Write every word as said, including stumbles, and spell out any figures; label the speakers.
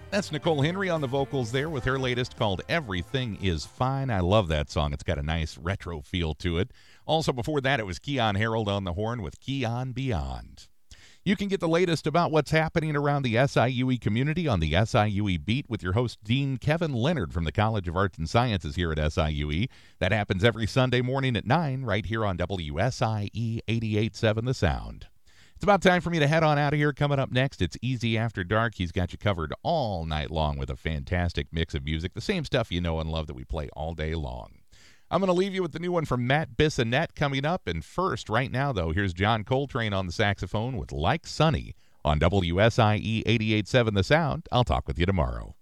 Speaker 1: That's Nicole Henry on the vocals there with her latest called Everything Is Fine. I love that song. It's got a nice retro feel to it. Also, before that, it was Keon Harold on the horn with Keon Beyond. You can get the latest about what's happening around the S I U E community on the S I U E Beat with your host, Dean Kevin Leonard from the College of Arts and Sciences here at S I U E. That happens every Sunday morning at nine right here on W S I E eighty-eight point seven The Sound. It's about time for me to head on out of here. Coming up next, it's Easy After Dark. He's got you covered all night long with a fantastic mix of music, the same stuff you know and love that we play all day long. I'm going to leave you with the new one from Matt Bissonette coming up. And first, right now, though, here's John Coltrane on the saxophone with Like Sunny on W S I E eighty-eight point seven The Sound. I'll talk with you tomorrow.